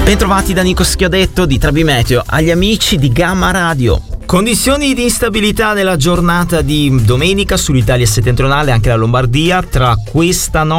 Bentrovati da Nico Schiodetto di Trabimeteo, agli amici di Gamma Radio. Condizioni di instabilità nella giornata di domenica sull'Italia settentrionale e anche la Lombardia. Tra questa